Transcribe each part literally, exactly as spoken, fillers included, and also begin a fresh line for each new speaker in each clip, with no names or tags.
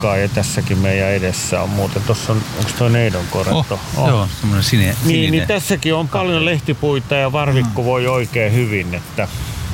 ja tässäkin meidän edessä on muuten. Tuossa on, onko toi neidon koretto?
Oh, oh. Joo, semmoinen sininen.
Niin, niin tässäkin on paljon lehtipuita ja varvikko voi oikein hyvin, että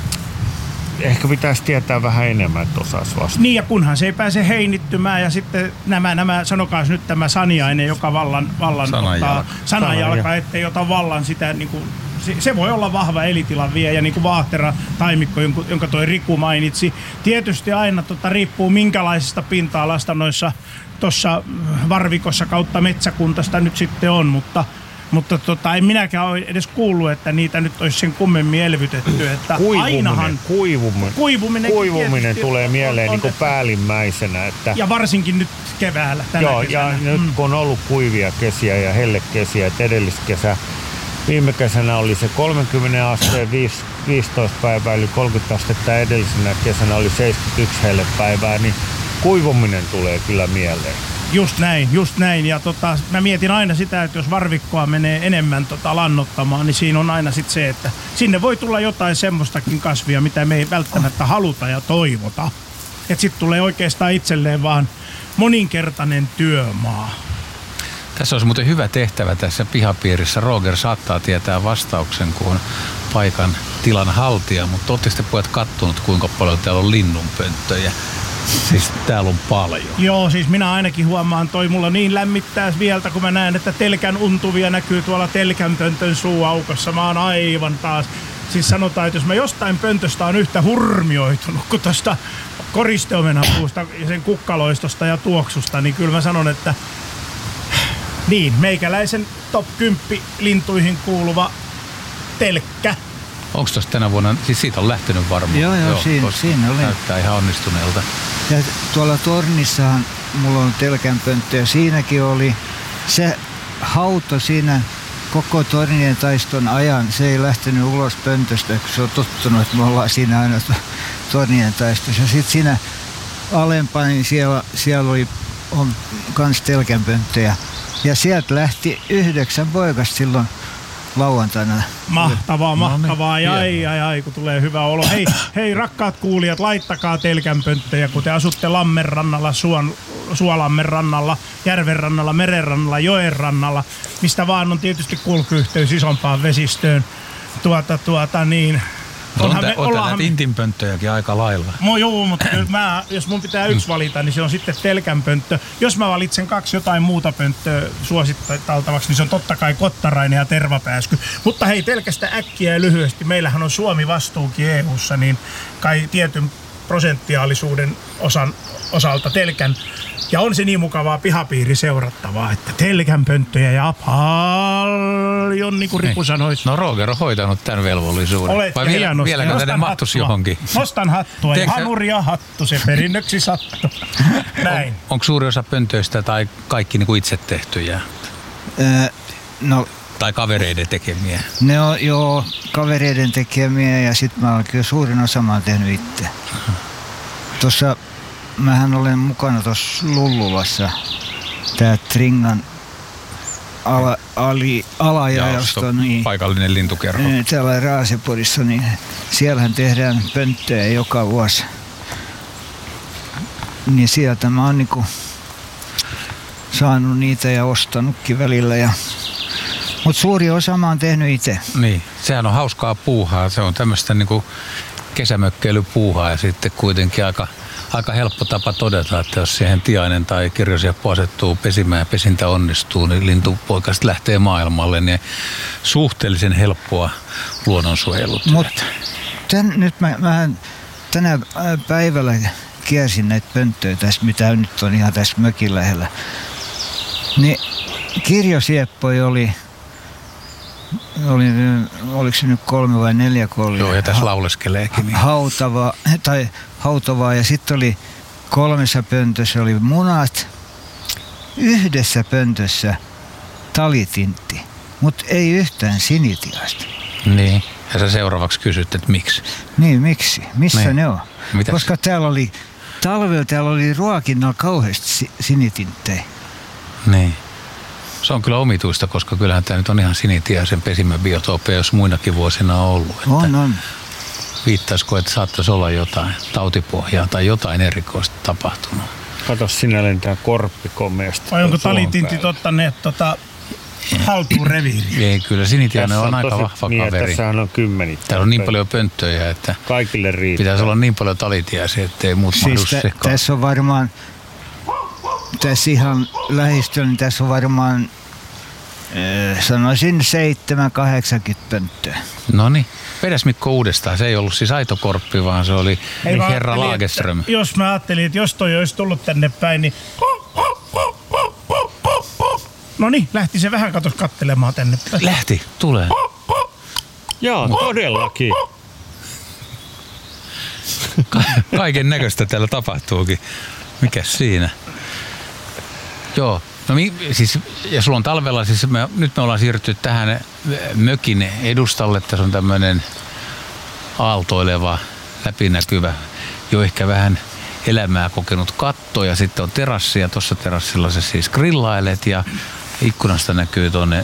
ehkä pitäisi tietää vähän enemmän, että osaisi vastata.
Niin, ja kunhan se ei pääse heinittymään ja sitten nämä, nämä sanokaas nyt tämä saniainen, joka vallan, vallan
Sanajalka.
ottaa sanajalka, ettei ota vallan sitä niin kuin, se, se voi olla vahva elitilan viejä, niin kuin vaahtera taimikko, jonka, jonka toi Riku mainitsi. Tietysti aina tota, riippuu minkälaisesta pinta-alasta noissa tuossa varvikossa kautta metsäkuntasta nyt sitten on, mutta Mutta tota, en minäkään ole edes kuullut, että niitä nyt olisi sen kummemmin elvytetty. Että
kuivuminen,
ainahan,
kuivuminen,
kuivuminen,
kuivuminen tulee mieleen
on,
niin kuin päällimmäisenä. Että
ja varsinkin nyt keväällä, tänä
joo,
kesänä.
ja
Mm.
nyt kun on ollut kuivia kesiä ja hellekesiä, että edelliskesä, viime kesänä oli se kolmekymmentä asteen, viisitoista päivää, eli kolmekymmentä astetta, edellisenä kesänä oli seitsemänkymmentäyksi hellepäivää, niin kuivuminen tulee kyllä mieleen.
Just näin, just näin. Ja tota, mä mietin aina sitä, että jos varvikkoa menee enemmän tota lannottamaan, niin siinä on aina sit se, että sinne voi tulla jotain semmoistakin kasvia, mitä me ei välttämättä haluta ja toivota. Että sit tulee oikeastaan itselleen vaan moninkertainen työmaa.
Tässä olisi muuten hyvä tehtävä tässä pihapiirissä. Roger saattaa tietää vastauksen, kun on paikan tilan haltija, mutta ootte sitten pojat kattonut, kuinka paljon täällä on linnunpönttöjä. Siis täällä on paljon.
Joo, siis minä ainakin huomaan, toi mulla niin lämmittää vieltä, kun mä näen, että telkän untuvia näkyy tuolla telkänpöntön suuaukossa. Mä oon aivan taas. Siis sanotaan, että jos mä jostain pöntöstä on yhtä hurmioitunut kuin tosta koristeomenapuusta ja sen kukkaloistosta ja tuoksusta, niin kyllä mä sanon, että niin, meikäläisen top kymmenen lintuihin kuuluva telkkä.
Onko tuossa tänä vuonna, siis siitä on lähtenyt varmaan?
Joo, joo, siinä, siinä oli.
Näyttää ihan onnistuneelta.
Ja tuolla tornissahan mulla on telkänpönttö ja siinäkin oli se hauto siinä koko tornien taiston ajan. Se ei lähtenyt ulos pöntöstä, kun se on tottunut, että me ollaan siinä aina tornien taistossa. Sitten siinä alempana, niin siellä, siellä oli on kans telkänpönttöjä. Ja sieltä lähti yhdeksän poikasta silloin lauantaina.
Mahtavaa, mahtavaa.
No,
ai, ai, ai, kun tulee hyvä olo. Hei, hei rakkaat kuulijat, laittakaa telkänpönttöjä, kun te asutte Lammenrannalla, Suon, Suolammen rannalla, Järvenrannalla, Merenrannalla, Joenrannalla, mistä vaan on tietysti kulkuyhteys isompaan vesistöön. Tuota, tuota, niin...
On tä, on näitä intinpönttöjäkin aika lailla.
No joo, mutta mä, jos mun pitää yksi valita, niin se on sitten telkänpönttö. Jos mä valitsen kaksi jotain muuta pönttöä suositteltavaksi, niin se on totta kai kottarainen ja tervapääsky. Mutta hei, telkästä äkkiä ja lyhyesti. Meillähän on Suomi vastuukin E U:ssa, niin kai tietyn prosenttiaalisuuden osan, osalta telkän. Ja on se niin mukavaa pihapiiri seurattavaa, että telkänpönttöjä ja paljon, niin kuin Riku sanoisi.
No Roger on hoitanut tämän velvollisuuden.
Olet
vai vielä,
hienosti.
vieläkö tänne mahtuisi johonkin?
Nostan hattua ja hanuria hattu, se perinnöksi sattu. Näin.
On, onko suuri osa pöntöistä tai kaikki niin kuin itse tehtyjä?
Öö, no,
tai kavereiden tekemiä?
Ne on joo kavereiden tekemiä ja sitten mä olen kyllä suurin osa mä oon tehnyt itse. Tuossa mähän olen mukana tuossa Lullulassa, tää Tringan ala, ali, alajaosto, niin,
paikallinen lintukerho.
Täällä Raasepodissa, niin siellähän tehdään pönttöjä joka vuosi. Niin sieltä mä oon niinku saanut niitä ja ostanutkin välillä. Ja, mut suuri osa mä oon tehnyt itse.
Niin, sehän on hauskaa puuhaa. Se on tämmöistä niinku kesämökkeilypuuhaa ja sitten kuitenkin aika Aika helppo tapa todeta, että jos siihen tiainen tai kirjosieppo asettuu pesimään ja pesintä onnistuu, niin lintupoikasta lähtee maailmalle, niin suhteellisen helppoa luonnonsuojelutyötä.
Mutta nyt mä, mä tänä päivällä kiersin näitä pönttöjä tässä, mitä nyt on ihan tässä mökin lähellä. Niin kirjosieppoja oli, oli, oliko se nyt kolme vai neljä, kun oli?
Joo, ja tässä lauleskeleekin. Niin.
Hautava, tai hautavaa ja sitten oli kolmessa pöntössä oli munat, yhdessä pöntössä talitintti, mutta ei yhtään sinitiasta.
Niin, ja sä seuraavaksi kysyt, että miksi?
Niin, miksi? Missä niin. ne on?
Mitäs?
Koska täällä oli, talvella täällä oli ruokinnalla kauheasti sinitinttejä.
Niin. Se on kyllä omituista, koska kyllähän tämä nyt on ihan sinitiaisen pesimäbiotoopia, jos muinakin vuosina on ollut. Että
on, on.
Viittaisiko, että saattaisi olla jotain tautipohjaa tai jotain erikoista tapahtunut?
Kato, sinä lentää korppi komeasti.
Vai onko talitintit ottaneet tota, haltuun reviiriin?
Ei, kyllä Sinitiainen on, on aika
tosi,
vahva
niin,
kaveri.
Tässähän on kymmenittäin.
Täällä on niin paljon pönttöjä, että
kaikille riittää.
Pitäisi olla niin paljon talitiaisia, ettei muut
siis
mahdu
tä,
sekaan.
Tässä on varmaan, tässä ihan lähistöllä, niin tässä on varmaan, äh, sanoisin seitsemän kahdeksankymmentä pönttöä.
Noniin. Vedäs Mikko uudestaan. Se ei ollut siis aito korppi, vaan se oli
Ei,
herra Lagerström.
Jos mä ajattelin, että jos toi olisi tullut tänne päin, niin... No niin, lähti se vähän katos kattelemaan tänne päin.
Lähti, tulee.
Joo, todellakin.
Ka- kaiken näköistä täällä tapahtuukin. Mikäs siinä? Joo. No mi, siis, ja sulla on talvella, siis me, nyt me ollaan siirrytty tähän mökin edustalle. Tässä on tämmöinen aaltoileva, läpinäkyvä, jo ehkä vähän elämää kokenut katto. Ja sitten on terassi ja tuossa terassilla se siis grillailet ja ikkunasta näkyy tuonne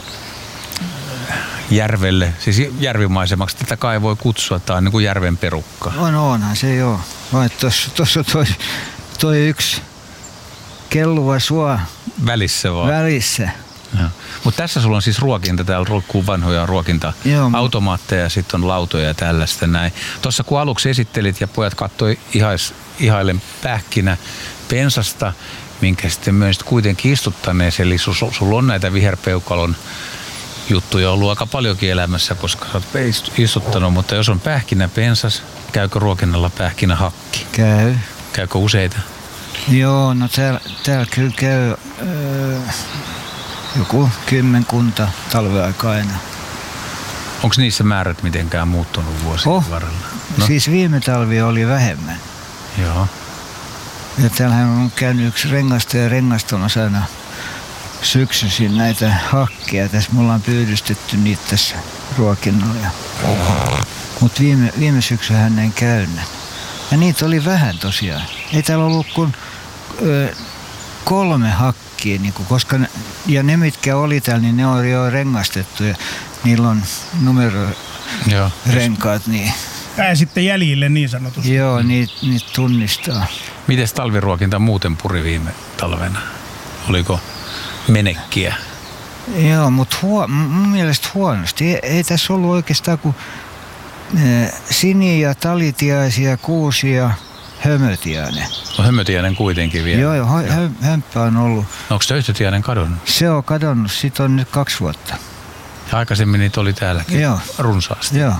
järvelle, siis järvimaisemaksi. Tätä kai voi kutsua, tämä on niin kuin järven perukka.
On, onhan se joo. Tuossa, tuossa toi, toi yksi kelluva suo
Välissä vaan.
välissä.
Mutta tässä sulla on siis ruokinta, täällä roikkuu vanhoja ruokinta-automaatteja ja sitten on lautoja ja tällaista näin. Tuossa kun aluksi esittelit ja pojat kattoi ihais, ihailen pähkinä pensasta, minkä sitten myös kuitenkin istuttaneesi, eli sul, sulla on näitä viherpeukalon juttuja ollut aika paljonkin elämässä, koska sä oot istuttanut, mutta jos on pähkinä pensas, käykö ruokinnalla pähkinä hakki?
Käy.
Käykö useita?
Joo, no täällä, täällä kyllä käy öö, joku kymmenkunta talveaikaa aina.
Onko niissä määrät mitenkään muuttunut vuosien
oh,
varrella?
No. Siis viime talvi oli vähemmän.
Joo.
Ja täällähän on käynyt yksi rengastaja rengastamassa aina syksyisin näitä hakkeja. Tässä me ollaan pyydystetty niitä tässä ruokinnalla. Mutta viime, viime syksyhän ei käynyt. Ja niitä oli vähän tosiaan. Ei täällä ollut kuin ö, kolme hakkia, niin kuin, koska ne, ja ne mitkä oli täällä, niin ne on jo rengastettu ja niillä on numerorenkaat. Niin.
Pää sitten jäljille niin sanotusti.
Joo, niitä niit tunnistaa.
Mites talviruokinta muuten puri viime talvena? Oliko menekkiä?
Joo, mutta huo, mun mielestä huonosti. Ei, ei tässä ollut oikeastaan kuin e, siniä, talitiaisia, kuusia, hömötiainen.
No hömötiainen kuitenkin vielä.
Joo, joo hö, hömppä on ollut.
No, onko töyhtötiainen kadonnut?
Se on kadonnut, sit on nyt kaksi vuotta.
Ja aikaisemmin niitä oli täälläkin
joo.
runsaasti.
Joo.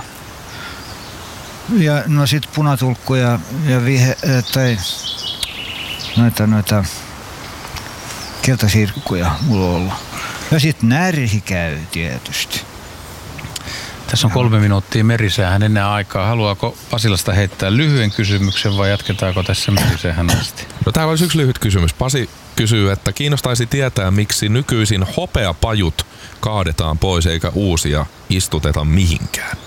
Ja no sit punatulkkuja ja vihe, tai noita, noita keltasirkkuja mulla on ollut. Ja sit närhi käy tietysti.
Tässä on kolme minuuttia merisäähän enää aikaa. Haluaako Pasilasta heittää lyhyen kysymyksen vai jatketaanko tässä merisäähän asti?
No täällä olisi yksi lyhyt kysymys. Pasi kysyy, että kiinnostaisi tietää, miksi nykyisin hopeapajut kaadetaan pois eikä uusia istuteta mihinkään.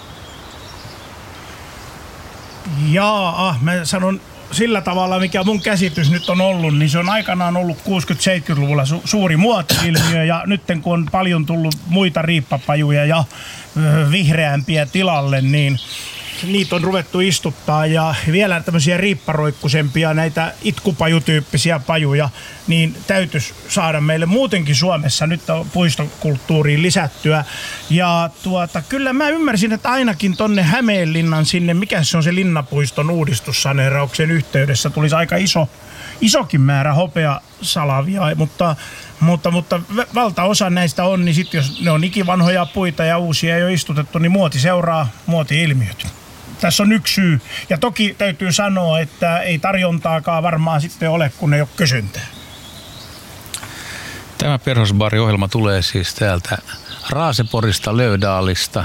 Jaa, mä sanon sillä tavalla, mikä mun käsitys nyt on ollut, niin se on aikanaan ollut kuusikymmentä-seitsemänkymmentäluvulla su- suuri muoti-ilmiö ja nyt kun on paljon tullut muita riippapajuja ja ö, vihreämpiä tilalle, niin niitä on ruvettu istuttaa ja vielä tämmöisiä riipparoikkusempia, näitä itkupajutyyppisiä pajuja, niin täytyisi saada meille muutenkin Suomessa nyt on puistokulttuuriin lisättyä. Ja tuota, kyllä mä ymmärsin, että ainakin tonne Hämeenlinnan sinne, mikä se on se Linnapuiston uudistussaneerauksen yhteydessä, tulisi aika iso, isokin määrä hopeasalavia, mutta Mutta, mutta valtaosa näistä on, niin sitten jos ne on ikivanhoja puita ja uusia ei ole istutettu, niin muoti seuraa muoti-ilmiöt. Tässä on yksi syy. Ja toki täytyy sanoa, että ei tarjontaakaan varmaan sitten ole, kun ei ole kysyntää.
Tämä Perhosbari-ohjelma tulee siis täältä Raaseporista, Löydaalista.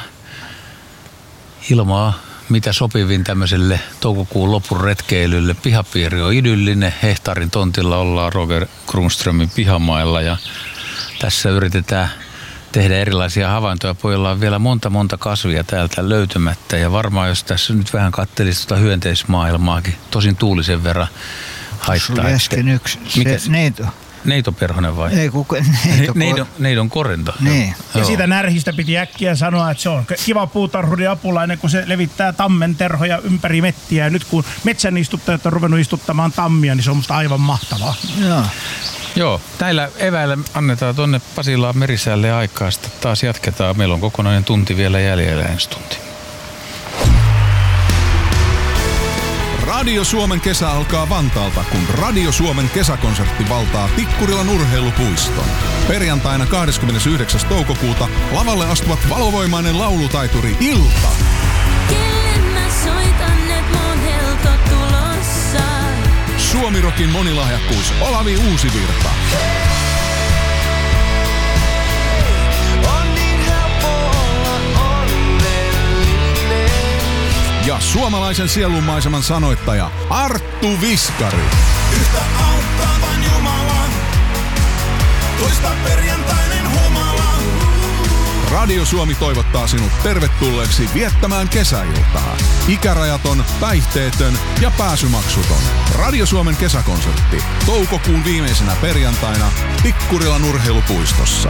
Ilmaa mitä sopivin tämmöiselle toukokuun lopun retkeilylle. Pihapiiri on idyllinen. Hehtaarin tontilla ollaan Roger Kronströmin pihamailla ja tässä yritetään tehdä erilaisia havaintoja. Pojilla on vielä monta monta kasvia täältä löytymättä ja varmaan jos tässä nyt vähän katselisi tuota hyönteismaailmaakin, tosin tuulisen verran haittaa.
Sulla äsken yksi, se,
mikä se?
Niin,
Neito Perhonen vai?
Ei kuka,
neito, neidon, neidon Korento.
Niin.
Ja
Joo.
siitä närhistä piti äkkiä sanoa, että se on kiva puutarhurin apulainen, kun se levittää tammen terhoja ympäri mettiä. Ja nyt kun metsän istuttajat on ruvennut istuttamaan tammia, niin se on musta aivan mahtavaa.
Joo.
Joo, näillä eväillä annetaan tuonne Pasilaan Merisäälle aikaa, sitten taas jatketaan. Meillä on kokonainen tunti vielä jäljellä, ensi tunti.
Radio Suomen kesä alkaa Vantaalta, kun Radio Suomen kesäkonsertti valtaa Tikkurilan urheilupuiston. Perjantaina kahdeskymmenesyhdeksäs toukokuuta lavalle astuvat valovoimainen laulutaituri Ilta.
Kelle mä soitan, et mun helto tulossa.
Suomirokin monilahjakkuus Olavi Uusivirta.
On niin helppo olla onnellinen.
Ja suomalaisen sielunmaiseman sanoittaja Arttu Viskari.
Yhtä auttaa vain Jumala. Toista perjantainen humala.
Radio Suomi toivottaa sinut tervetulleeksi viettämään kesäiltaa. Ikärajaton, päihteetön ja pääsymaksuton. Radio Suomen kesäkonsertti. Toukokuun viimeisenä perjantaina Tikkurilan urheilupuistossa.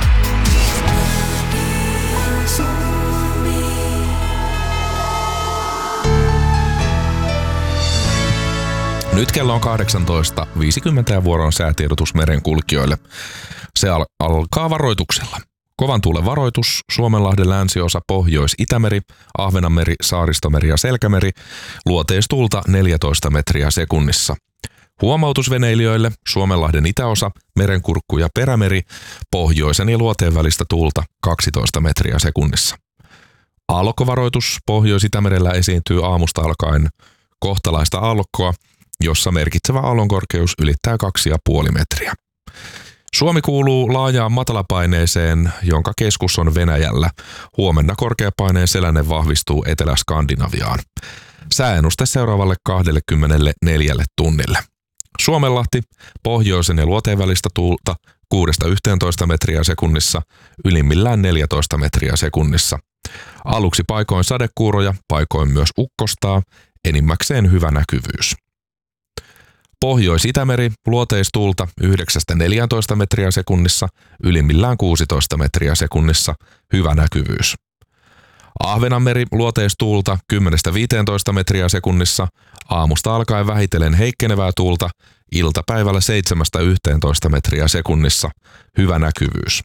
Nyt kello on kahdeksantoista viisikymmentä ja vuoro on säätiedotus merenkulkijoille. Se al- alkaa varoituksella. Kovan tuulen varoitus, Suomenlahden länsiosa, Pohjois-Itämeri, Ahvenanmeri, Saaristomeri ja Selkämeri, luoteistuulta neljätoista metriä sekunnissa. Huomautus veneilijöille, Suomenlahden itäosa, Merenkurkku ja Perämeri, pohjoisen ja luoteen välistä tuulta kaksitoista metriä sekunnissa. Aallokkovaroitus, Pohjois-Itämerellä esiintyy aamusta alkaen kohtalaista aallokkoa, jossa merkitsevä aallonkorkeus ylittää kaksi pilkku viisi metriä. Suomi kuuluu laajaan matalapaineeseen, jonka keskus on Venäjällä. Huomenna korkeapaineen selänne vahvistuu Etelä-Skandinaviaan. Sääennuste seuraavalle kaksikymmentäneljä tunnille. Suomenlahti, pohjoisen ja luoteen välistä tuulta kuudesta yhteentoista metriä sekunnissa, ylimmillään neljätoista metriä sekunnissa. Aluksi paikoin sadekuuroja, paikoin myös ukkostaa, enimmäkseen hyvä näkyvyys. Pohjois-Itämeri, luoteistuulta yhdeksästä neljääntoista metriä sekunnissa, ylimmillään kuusitoista metriä sekunnissa, hyvä näkyvyys. Ahvenanmeri, luoteistuulta kymmenestä viiteentoista metriä sekunnissa, aamusta alkaen vähitellen heikkenevää tuulta, iltapäivällä seitsemästä yhteentoista metriä sekunnissa, hyvä näkyvyys.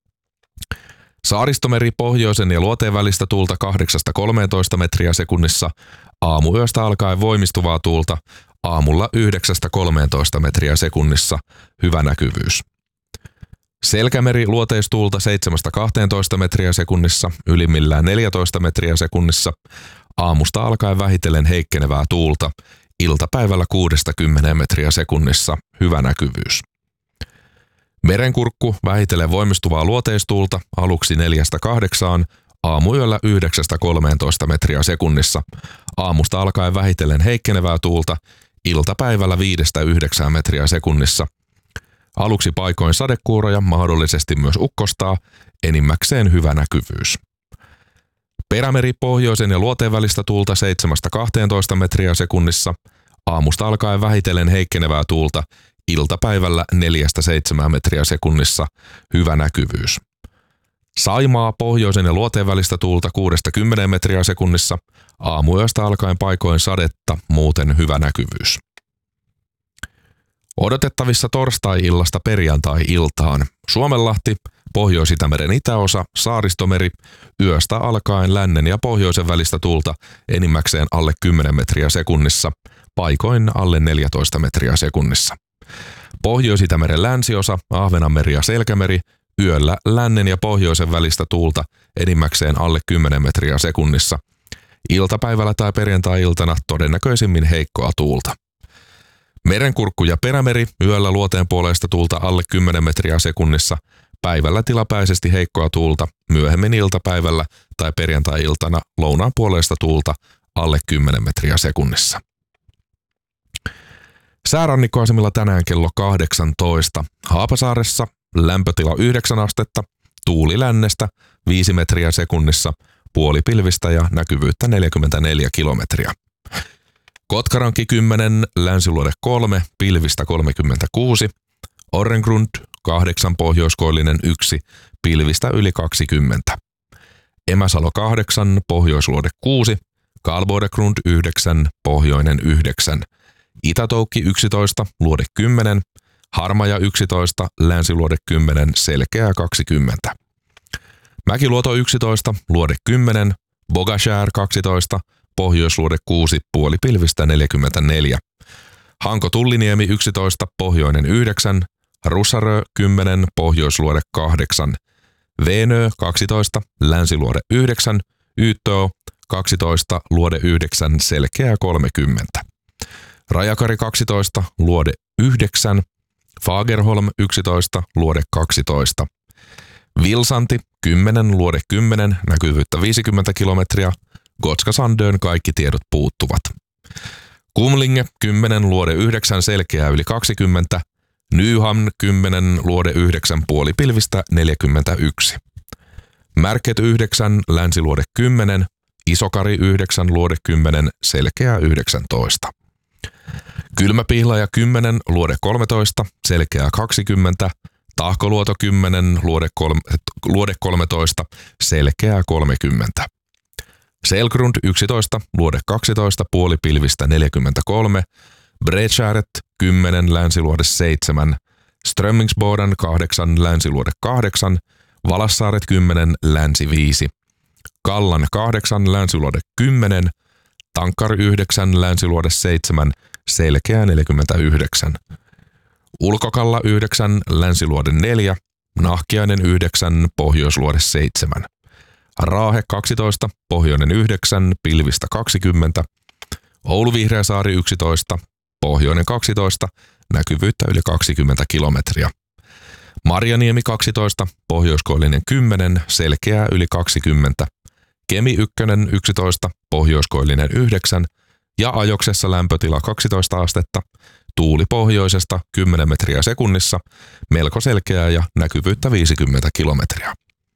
Saaristomeri, pohjoisen ja luoteen välistä tuulta kahdeksasta kolmeentoista metriä sekunnissa, aamuyöstä alkaen voimistuvaa tuulta, aamulla yhdeksästä kolmeentoista metriä sekunnissa, hyvä näkyvyys. Selkämeri, luoteistuulta seitsemästä kahteentoista metriä sekunnissa, ylimmillään neljätoista metriä sekunnissa, aamusta alkaen vähitellen heikkenevää tuulta, iltapäivällä kuudesta kymmeneen metriä sekunnissa, hyvä näkyvyys. Merenkurkku, vähitellen voimistuvaa luoteistuulta, aluksi neljästä kahdeksaan, aamuyöllä yhdeksästä kolmeentoista metriä sekunnissa, aamusta alkaen vähitellen heikkenevää tuulta, iltapäivällä viidestä yhdeksään metriä sekunnissa. Aluksi paikoin sadekuuroja, mahdollisesti myös ukkostaa, enimmäkseen hyvä näkyvyys. Perämeri, pohjoisen ja luoteen välistä tuulta seitsemästä kahteentoista metriä sekunnissa, aamusta alkaen vähitellen heikkenevää tuulta, iltapäivällä neljästä seitsemään metriä sekunnissa, hyvä näkyvyys. Saimaa, pohjoisen ja luoteen välistä tuulta kuudesta kymmeneen metriä sekunnissa, aamuyöstä alkaen paikoin sadetta, muuten hyvä näkyvyys. Odotettavissa torstai-illasta perjantai-iltaan. Suomenlahti, Pohjois-Itämeren itäosa, Saaristomeri, yöstä alkaen lännen ja pohjoisen välistä tuulta enimmäkseen alle kymmenen metriä sekunnissa, paikoin alle neljätoista metriä sekunnissa. Pohjois-Itämeren länsiosa, Ahvenanmeri ja Selkämeri, yöllä lännen ja pohjoisen välistä tuulta enimmäkseen alle kymmenen metriä sekunnissa. Iltapäivällä tai perjantai-iltana todennäköisimmin heikkoa tuulta. Merenkurkku ja Perämeri, yöllä luoteen puoleista tuulta alle kymmenen metriä sekunnissa, päivällä tilapäisesti heikkoa tuulta, myöhemmin iltapäivällä tai perjantai-iltana lounaan puoleista tuulta alle kymmenen metriä sekunnissa. Säärannikkoasemilla tänään kello kahdeksantoista. Haapasaaressa lämpötila yhdeksän astetta, tuuli lännestä viisi metriä sekunnissa, puolipilvistä ja näkyvyyttä neljäkymmentäneljä kilometriä. Kotkaranki kymmenen, Länsiluode kolme, pilvistä kolmekymmentäkuusi, Orrengrund kahdeksan, pohjoiskoillinen yksi, pilvistä yli kaksikymmentä. Emäsalo kahdeksan, pohjoisluode kuusi, Karlbodegrund yhdeksän, pohjoinen yhdeksän. Itätoukki yksitoista, luode kymmenen, Harmaja yksitoista, länsiluode kymmenen, selkeää kaksikymmentä. Mäkiluoto yksitoista, luode kymmenen, Bogashär kaksitoista, pohjoisluode kuusi, puolipilvistä neljäkymmentäneljä. Hanko Tulliniemi yksitoista, pohjoinen yhdeksän, Russarö kymmenen, pohjoisluode kahdeksan. Venö kaksitoista, länsiluode yhdeksän, Ytö kaksitoista, luode yhdeksän, selkeää kolmekymmentä. Rajakari kaksitoista, luode yhdeksän, Fagerholm yksitoista, luode kaksitoista. Vilsanti kymmenen, luode kymmenen, näkyvyyttä viisikymmentä kilometriä. Gotska Sandön kaikki tiedot puuttuvat. Kumlinge kymmenen, luode yhdeksän, selkeää yli kaksikymmentä. Nyhamn kymmenen, luode yhdeksän, puolipilvistä neljäkymmentäyksi. Märket yhdeksän, länsiluode kymmenen, Isokari yhdeksän, luode kymmenen, selkeää yhdeksäntoista. Kylmäpihlaja kymmenen, luode kolmetoista, selkeää kaksikymmentä. Tahkoluoto kymmenen, luode, kolme, luode kolmetoista, selkeää kolmekymmentä. Selgrund yksitoista, luode kaksitoista, puolipilvistä neljäkymmentäkolme. Bredskäret kymmenen, länsiluode seitsemän. Strömmingsboden kahdeksan, länsiluode kahdeksan. Valassaaret kymmenen, länsi viisi. Kallan kahdeksan, länsiluode kymmenen. Tankkari yhdeksän, länsiluode seitsemän, selkeää neljäkymmentäyhdeksän. Ulkokalla yhdeksän, länsiluode neljä. Nahkiainen yhdeksän, pohjoisluode seitsemän. Raahe kaksitoista, pohjoinen yhdeksän, pilvistä kaksikymmentä. Oulu Vihreäsaari yksitoista, pohjoinen kaksitoista, näkyvyyttä yli kaksikymmentä kilometriä. Marjaniemi kaksitoista, pohjoiskoillinen kymmenen, selkeää yli kaksikymmentä. Kemi ykkönen yksitoista, pohjoiskoillinen yhdeksän ja Ajoksessa lämpötila kaksitoista astetta. Tuuli pohjoisesta kymmenen metriä sekunnissa, melko selkeää ja näkyvyyttä viisikymmentä kilometriä.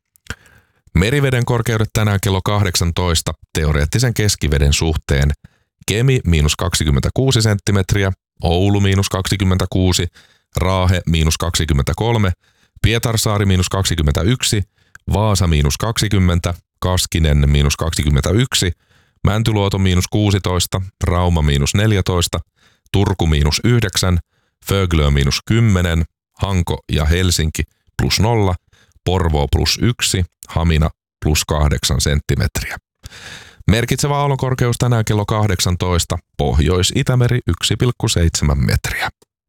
Meriveden korkeudet tänään kello kahdeksantoista teoreettisen keskiveden suhteen. Kemi miinus kaksikymmentäkuusi senttimetriä, Oulu miinus kaksikymmentäkuusi, Raahe miinus kaksikymmentäkolme, Pietarsaari miinus kaksikymmentäyksi, Vaasa miinus kaksikymmentä, Kaskinen miinus kaksikymmentäyksi, Mäntyluoto miinus kuusitoista, Rauma miinus neljätoista, Turku miinus yhdeksän, Föglö miinus kymmenen, Hanko ja Helsinki plus nolla, Porvoo plus yksi, Hamina plus kahdeksan senttimetriä. Merkitsevä aallonkorkeus tänään kello kahdeksantoista, Pohjois-Itämeri yksi pilkku seitsemän metriä.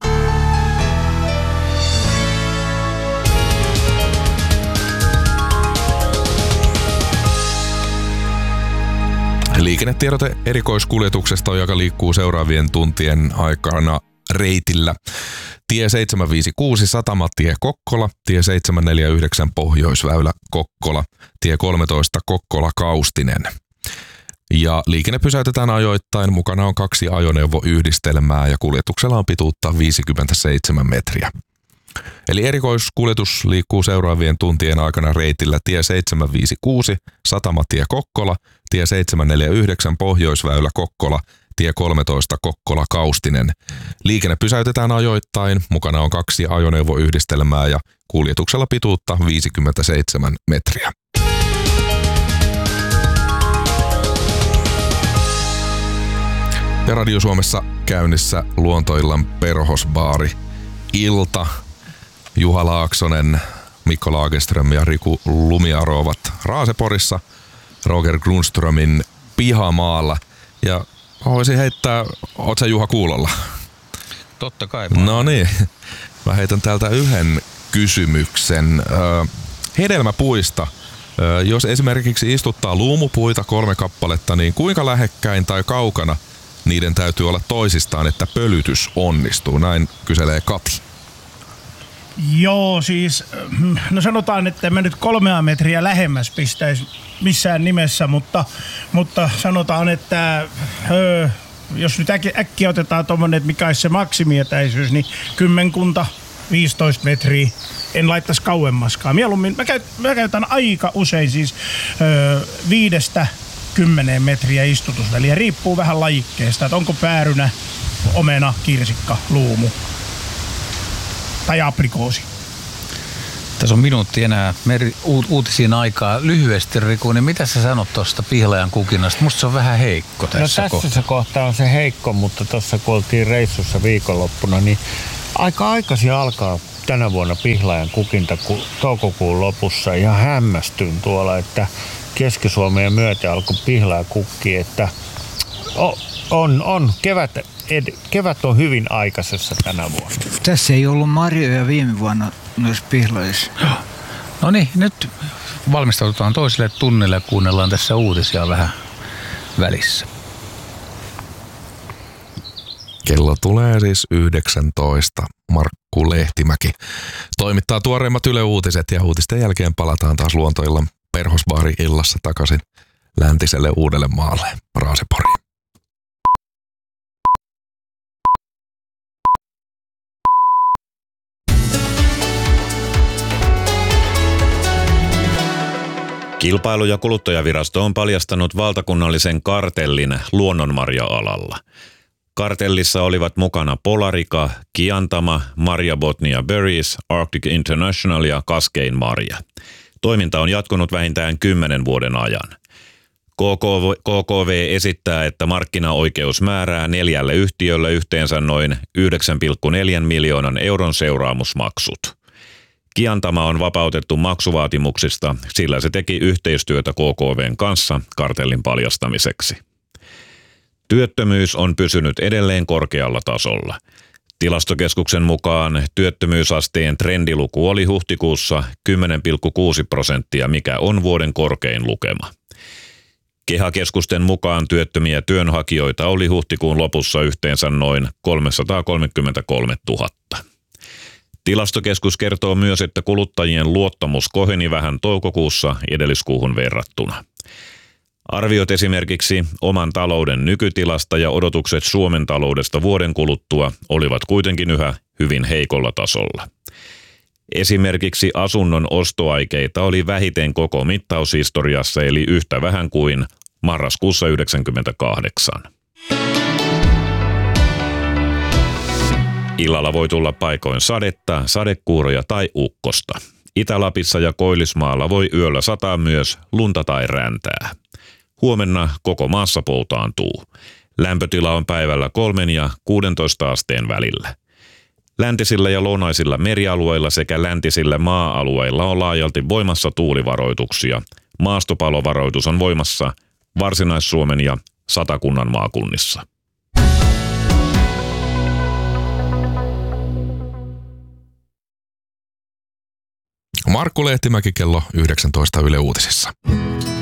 Liikennetiedote erikoiskuljetuksesta, joka liikkuu seuraavien tuntien aikana reitillä. Tie seitsemänsataaviisikymmentäkuusi Satamatie Kokkola, tie seitsemänsataaneljäkymmentäyhdeksän Pohjoisväylä Kokkola, tie kolmetoista Kokkola Kaustinen. Ja liikenne pysäytetään ajoittain, mukana on kaksi ajoneuvoyhdistelmää ja kuljetuksella on pituutta viisikymmentäseitsemän metriä. Eli erikoiskuljetus liikkuu seuraavien tuntien aikana reitillä tie seitsemänsataaviisikymmentäkuusi Satamatie Kokkola, tie seitsemänsataaneljäkymmentäyhdeksän Pohjoisväylä Kokkola, tie kolmetoista Kokkola Kaustinen. Liikenne pysäytetään ajoittain, mukana on kaksi ajoneuvoyhdistelmää ja kuljetuksella pituutta viisikymmentäseitsemän metriä. Ja Radio Suomessa käynnissä Luontoillan perhosbaari ilta. Juha Laaksonen, Mikko Lagerström ja Riku Lumiaro ovat Raaseporissa Roger Grundströmin pihamaalla. Ja voisin heittää, oot sä Juha kuulolla?
Totta kai.
No niin, mä heitän täältä yhden kysymyksen. Hedelmäpuista, jos esimerkiksi istuttaa luumupuita kolme kappaletta, niin kuinka lähekkäin tai kaukana niiden täytyy olla toisistaan, että pölytys onnistuu? Näin kyselee Kati.
Joo, siis no sanotaan, että mä nyt kolmea metriä lähemmäs pistäisi missään nimessä, mutta, mutta sanotaan, että öö, jos nyt äkkiä, äkkiä otetaan tommonen, että mikä olisi se maksimietäisyys, niin kymmenkunta, viisitoista metriä, en laittaisi kauemmaskaan. Mieluummin, mä, käyt, mä käytän aika usein siis öö, viidestä kymmeneen metriä istutusväliä, riippuu vähän lajikkeesta, että onko päärynä, omena, kirsikka, luumu. tai aprikoosi.
Tässä on minuutti enää meri, uut, uutisiin aikaa. Lyhyesti, Riku, niin mitä sä sanot tuosta pihlajan kukinnasta? Musta se on vähän heikko tässä
No tässä
kohtaa.
se kohta on se heikko, mutta tuossa kun oltiin reissussa viikonloppuna, niin aika aikaisin alkaa tänä vuonna pihlajan kukinta ku, toukokuun lopussa. Ja hämmästyin tuolla, että Keski-Suomeen myöten alkoi pihlaja kukki, että on, on, on kevät, ed, kevät on hyvin aikaisessa tänä vuonna.
Tässä ei ollut marjoja viime vuonna noissa pihlajissa.
No niin, nyt valmistaudutaan toiselle tunnille ja kuunnellaan tässä uutisia vähän välissä.
Kello tulee siis yhdeksäntoista. Markku Lehtimäki toimittaa tuoreimmat Yle Uutiset ja uutisten jälkeen palataan taas Luontoillan Perhosbaari-illassa takaisin läntiselle Uudellemaalle, Raaseporiin.
Kilpailu- ja kuluttajavirasto on paljastanut valtakunnallisen kartellin luonnonmarja-alalla. Kartellissa olivat mukana Polarica, Kiantama, Marja Botnia Berries, Arctic International ja Kaskein Marja. Toiminta on jatkunut vähintään kymmenen vuoden ajan. K K V esittää, että markkinaoikeus määrää neljälle yhtiölle yhteensä noin yhdeksän pilkku neljä miljoonan euron seuraamusmaksut. Kiantama on vapautettu maksuvaatimuksista, sillä se teki yhteistyötä K K V:n kanssa kartellin paljastamiseksi. Työttömyys on pysynyt edelleen korkealla tasolla. Tilastokeskuksen mukaan työttömyysasteen trendiluku oli huhtikuussa kymmenen pilkku kuusi prosenttia, mikä on vuoden korkein lukema. Kehakeskusten mukaan työttömiä työnhakijoita oli huhtikuun lopussa yhteensä noin kolmesataakolmekymmentäkolmetuhatta. Tilastokeskus kertoo myös, että kuluttajien luottamus koheni vähän toukokuussa edelliskuuhun verrattuna. Arviot esimerkiksi oman talouden nykytilasta ja odotukset Suomen taloudesta vuoden kuluttua olivat kuitenkin yhä hyvin heikolla tasolla. Esimerkiksi asunnon ostoaikeita oli vähiten koko mittaushistoriassa, eli yhtä vähän kuin marraskuussa yhdeksänkymmentäkahdeksan. Illalla voi tulla paikoin sadetta, sadekuuroja tai ukkosta. Itä-Lapissa ja Koillismaalla voi yöllä sataa myös lunta tai räntää. Huomenna koko maassa poutaantuu. Lämpötila on päivällä kolmen ja kuudentoista asteen välillä. Läntisillä ja lounaisilla merialueilla sekä läntisillä maa-alueilla on laajalti voimassa tuulivaroituksia. Maastopalovaroitus on voimassa Varsinais-Suomen ja Satakunnan maakunnissa.
Markku Lehtimäki kello yhdeksäntoista Yle Uutisissa.